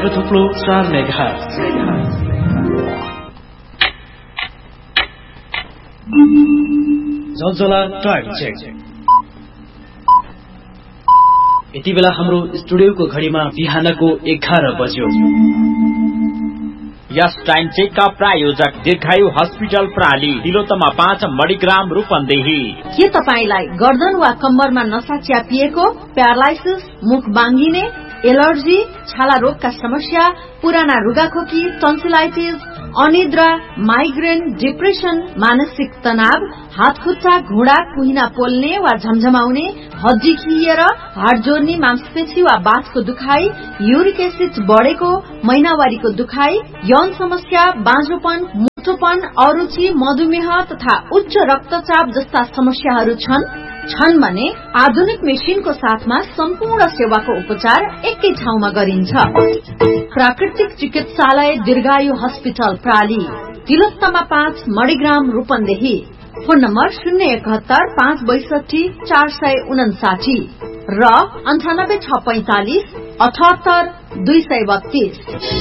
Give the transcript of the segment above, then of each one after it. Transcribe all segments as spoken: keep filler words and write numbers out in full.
एकानब्बे थुप्लो चार मेगाहर्ज। जलजला time check. यति बेला हाम्रो स्टुडियोको घडीमा बिहानको एघार बज्यो। यस टाइम चेकका प्रायोजक दीर्घायु हस्पिटल प्राली, तिलोत्तमा पाँच, मणिग्राम, रूपन्देही। के तपाईलाई गर्दन वा कम्मरमा नसा च्यापिएको, प्यारालाइसिस, मुख बाङ्गिने, एलर्जी, छाला रोगका समस्या, पुराना रुगाखोकी, टन्सिलाइटिस, अनिद्रा, माइग्रेन, डिप्रेसन, मानसिक तनाव, हात खुट्टा, घुँडा, कुहिना पोल्ने वा झमझमाउने, हड्डी खिएर, हाड जोड्ने, मांसपेशी वा बाथको दुखाई, युरिक एसिड बढेको, महिनावारीको दुखाई, यौन समस्या, बाँझोपन, मोटोपन, अरुचि, मधुमेह तथा उच्च रक्तचाप जस्ता समस्याहरू छन् छन् भने आधुनिक मेसिनको साथमा सम्पूर्ण सेवाको उपचार एकै ठाउँमा गरिन्छ। प्राकृतिक चिकित्सालय दीर्घायु हस्पिटल प्राली, तिलोत्तमा पाँच, मणिग्राम, रूपन्देही। फोन नम्बर शून्य एकहत्तर पाँच बैसठी चार सय उनासाठी र अन्ठानब्बे छ पैंतालिस अठहत्तर दुई सय बत्तीस।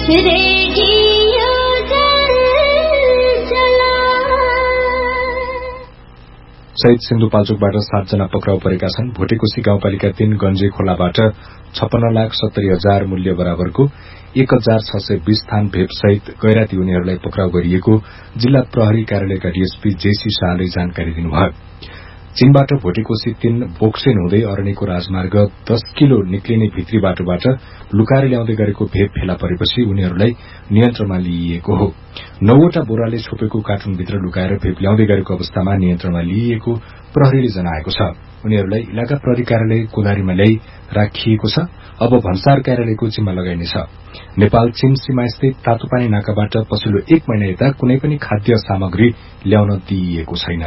शहीद सिन्धुपाल्चोकबाट सातजना पक्राउ परेका छन्। भोटेकोशी गाउँपालिका तीन गंजे खोलाबाट छप्पन्न लाख सत्तरी हजार मूल्य बराबरको एक हजार छ सय बीस थान भेप सहित गैराती उनीहरूलाई पक्राउ गरिएको जिल्ला प्रहरी कार्यालयका डीएसपी जेसी शाहले जानकारी दिनुभयो। चीनबाट भोटेकोशी तीन बोक्सेन हुँदै अरण्यको राजमार्ग दस किलो निक्लिने भित्री बाटोबाट लुकाएर ल्याउँदै गरेको भेप फेला परेपछि उनीहरूलाई नियन्त्रणमा लिइएको हो। नौवटा बोराले छोपेको कार्टुनभित्र लुकाएर भेप ल्याउँदै गरेको अवस्थामा नियन्त्रणमा लिइएको प्रहरीले जनाएको छ। उनीहरूलाई इलाका प्रहरी कार्यालय कोदारीमा ल्याई राखिएको छ। अब भन्सार कार्यालयको जिम्मा लगाइनेछ। नेपाल चीन सीमास्थित तातोपानी नाकाबाट पछिल्लो एक महिना यता कुनै पनि खाद्य सामग्री ल्याउन दिइएको छैन।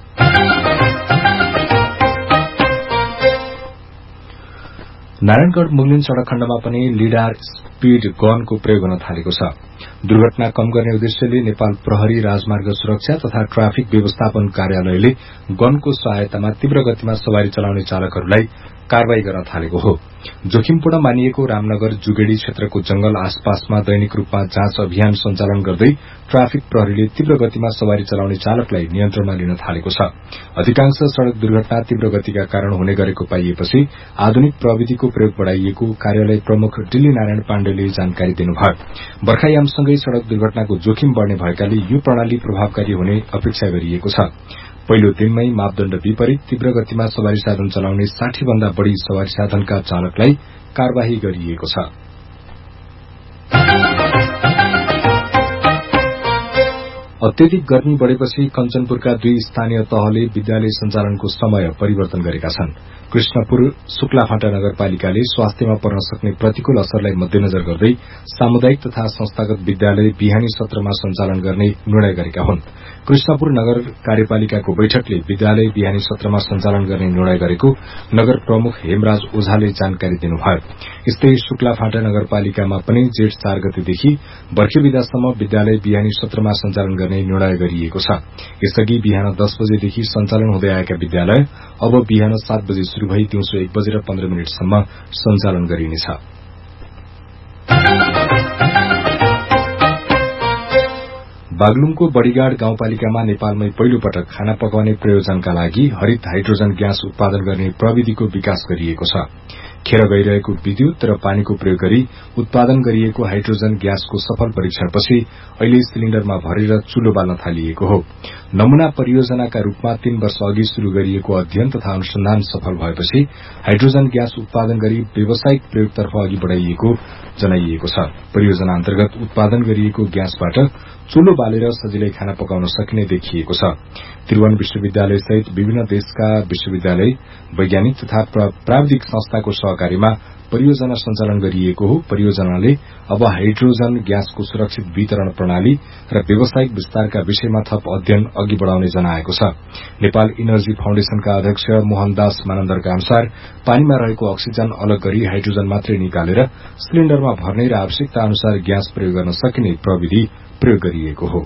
नारायणगढ़ मुगलिन सड़क खण्डमा पनि लिडार स्पीड गनको प्रयोग हुन थालेको छ। दुर्घटना कम गर्ने उद्देश्यले नेपाल प्रहरी राजमार्ग सुरक्षा तथा ट्राफिक व्यवस्थापन कार्यालयले गनको सहायतामा तीव्र गतिमा सवारी चलाउने चालकहरूलाई कारवाही गर्न थालेको हो। जोखिमपूर्ण मानिएको रामनगर जुगेडी क्षेत्रको जंगल आसपासमा दैनिक रूपमा जाँच अभियान सञ्चालन गर्दै ट्राफिक प्रहरीले तीव्र गतिमा सवारी चलाउने चालकलाई नियन्त्रणमा लिन थालेको छ। अधिकांश सड़क दुर्घटना तीव्र गतिका कारण हुने गरेको पाइएपछि आधुनिक प्रविधिको प्रयोग बढ़ाइएको कार्यालय प्रमुख डिल्ली नारायण पाण्डेले जानकारी दिनुभयो। बर्खायामसँगै सड़क दुर्घटनाको जोखिम बढ़ने भएकाले यो प्रणाली प्रभावकारी हुने अपेक्षा गरिएको छ। पहिलो दिनमै मापदण्ड विपरीत तीव्र गतिमा सवारी साधन चलाउने साठी भन्दा बढ़ी सवारी साधनका चालकलाई कार्यवाही गरिएको छ। अत्यधिक गर्मी बढ़ेपछि कञ्चनपुरका दुई स्थानीय तहले विद्यालय सञ्चालनको समय परिवर्तन गरेका छन्। कृष्णपुर शुक्लाफाटा नगरपालिकाले स्वास्थ्यमा पर्न सक्ने प्रतिकूल असरलाई मध्यनजर गर्दै सामुदायिक तथा संस्थागत विद्यालय बिहानी सत्रमा सञ्चालन गर्ने निर्णय गरेका हुन्। कृष्णपुर नगर कार्यपालिकाको बैठकले विद्यालय बिहानी सत्रमा सञ्चालन गर्ने निर्णय गरेको नगर प्रमुख हेमराज ओझाले जानकारी दिनुभयो। यस्तै शुक्लाफाटा नगरपालिकामा पनि जेठ चार गतेदेखि बर्खे विदासम्म विद्यालय बिहानी सत्रमा सञ्चालन गर्ने निर्णय गरिएको छ। यसअघि बिहान दस बजेदेखि सञ्चालन हुँदै आएका विद्यालय अब बिहान सात बजे शुरू भई दिउँसो एक बजेर पन्ध्र मिनटसम्म सञ्चालन गरिनेछ। बागलुङको बड़ीगाड गाउँपालिकामा नेपालमै पहिलो पटक खाना पकाउने प्रयोजनका लागि हरित हाइड्रोजन ग्यास उत्पादन गर्ने प्रविधिको विकास गरिएको छ। खेर गइरहेको विद्युत र पानीको प्रयोग गरी उत्पादन गरिएको हाइड्रोजन ग्यासको सफल परीक्षणपछि अहिले सिलिण्डरमा भरेर चूल्हो बाल्न थालिएको हो। नमूना परियोजनाका रूपमा तीन वर्ष अघि शुरू गरिएको अध्ययन तथा अनुसन्धान सफल भएपछि हाइड्रोजन ग्यास उत्पादन गरी व्यावसायिक प्रयोगतर्फ अघि बढ़ाइएको जनाइएको छ। परियोजना अन्तर्गत उत्पादन गरिएको ग्यासबाट चूल्हो बालेर सजिलै खाना पकाउन सकिने देखिएको छ। त्रिभुवन विश्वविद्यालय सहित विभिन्न देशका विश्वविद्यालय वैज्ञानिक तथा प्राविधिक संस्थाको सहकारीमा परियोजना सञ्चालन गरिएको हो। परियोजनाले अब हाइड्रोजन ग्यासको सुरक्षित वितरण प्रणाली र व्यावसायिक विस्तारका विषयमा थप अध्ययन अघि बढ़ाउने जनाएको छ। नेपाल इनर्जी फाउन्डेशनका अध्यक्ष मोहनदास मानन्दरका अनुसार पानीमा रहेको अक्सिजन अलग गरी हाइड्रोजन मात्रै निकालेर सिलिण्डरमा भर्ने र आवश्यकता अनुसार ग्यास प्रयोग गर्न सकिने प्रविधि प्रयोग गरिएको हो।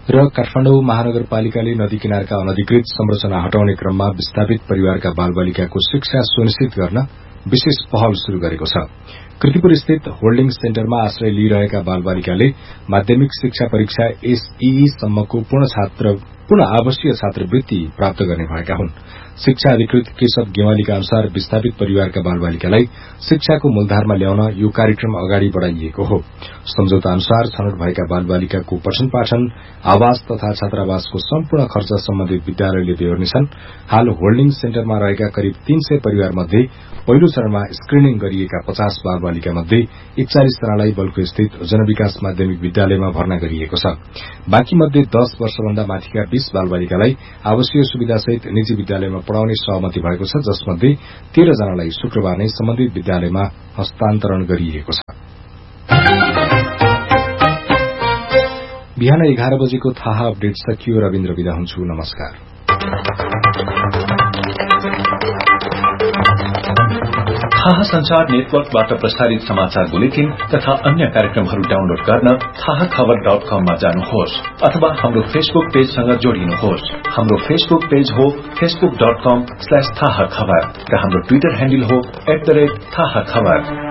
र काठमाडौँ महानगरपालिकाले नदी किनारका अनधिकृत संरचना हटाउने क्रममा विस्थापित परिवारका बालबालिकाको शिक्षा सुनिश्चित गर्न विशेष पहल शुरू गरेको छ। कृतिपुर स्थित होल्डिङ सेन्टरमा आश्रय लिइरहेका बालबालिकाले माध्यमिक शिक्षा परीक्षा एसईई सम्मको पूर्ण छात्र पूर्ण आवासीय छात्रवृत्ति प्राप्त गर्ने भएका हुन्। शिक्षा अधिकृत केशव गेवालीका अनुसार विस्थापित परिवारका बालबालिकालाई शिक्षाको मूलधारमा ल्याउन यो कार्यक्रम अगाडि बढ़ाइएको हो। सम्झौता अनुसार छनौट भएका बालबालिकाको पठन पाठन, आवास तथा छात्रावासको सम्पूर्ण खर्च सम्बन्धित विद्यालयले बेहोर्नेछन्। हाल होल्डिङ सेन्टरमा रहेका करिब तीन सय परिवार मध्ये पहिलो चरणमा स्क्रिनिङ गरिएका पचास बालबालिका मध्ये एकचालिस जनालाई बल्खु स्थित जनविकास माध्यमिक विद्यालयमा भर्ना गरिएको छ। बाँकी मध्ये दस वर्षभन्दा माथिका बीस बालबालिकालाई आवासीय सुविधासहित निजी विद्यालयमा पढ़ाउने सहमति भएको छ, जसमध्ये तेह्र जनालाई शुक्रबार नै सम्बन्धित विद्यालयमा हस्तान्तरण गरिएको छ। बिहान एघार बजेको थाहा अपडेट सकियो। रविन्द्र विदा हुन्छु। नमस्कार। थाहा संचार नेटवर्कबाट प्रसारित समाचार बुलेटिन तथा अन्य कार्यक्रमहरू डाउनलोड गर्न थाहा खबर डट कममा जानुहोस् अथवा हाम्रो फेसबुक पेजसँग जोडिनुहोस्। हाम्रो फेसबुक पेज हो फेसबुक डट कम स्ल्याश थाहा खबर र हाम्रो ट्विटर ह्यान्डल हो एट द रेट थाहा खबर।